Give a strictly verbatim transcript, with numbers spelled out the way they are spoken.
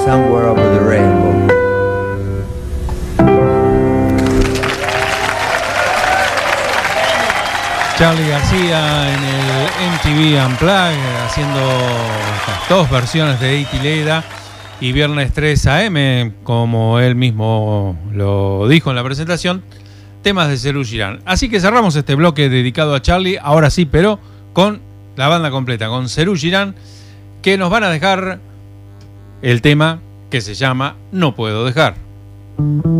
Somewhere over the rainbow. Charly García en el M T V Unplugged, haciendo estas dos versiones de Eiti Leda y Viernes tres A M, como él mismo lo dijo en la presentación, temas de Serú Girán. Así que cerramos este bloque dedicado a Charly, ahora sí, pero con la banda completa, con Serú Girán, que nos van a dejar el tema que se llama No Puedo Dejar.